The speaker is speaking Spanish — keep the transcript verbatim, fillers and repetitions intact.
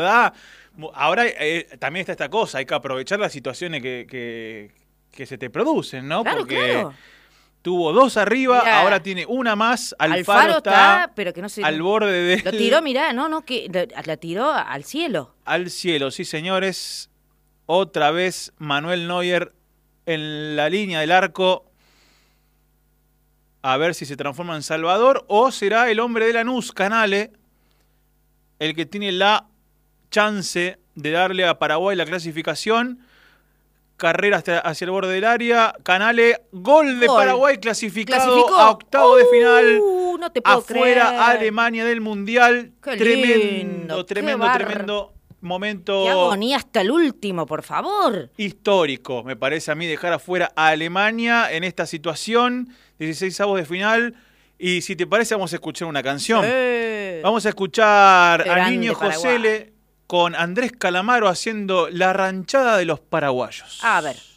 ¿verdad? Ahora eh, también está esta cosa, hay que aprovechar las situaciones que, que, que se te producen, ¿no? Claro, Porque claro. tuvo dos arriba, Mirá, ahora tiene una más. Alfaro, Alfaro está, está, pero que no se... al borde de Lo tiró, mirá, no, no, que la, la tiró al cielo. al cielo, sí señores. Otra vez Manuel Neuer en la línea del arco. A ver si se transforma en Salvador o será el hombre de Lanús, Canale, el que tiene la chance de darle a Paraguay la clasificación. Carrera hasta hacia el borde del área. Canale, gol de Gol. Paraguay, clasificado ¿Clasificó? a octavo uh, de final. No te puedo Afuera creer. Alemania del Mundial. Qué Tremendo, lindo, tremendo, qué tremendo momento. Qué agonía hasta el último, por favor. Histórico, me parece a mí, dejar afuera a Alemania en esta situación. dieciséis avos de final. Y si te parece, vamos a escuchar una canción. Sí. Vamos a escuchar Qué a grande Niño Paraguay. José L. con Andrés Calamaro haciendo La Ranchada de los Paraguayos. A ver.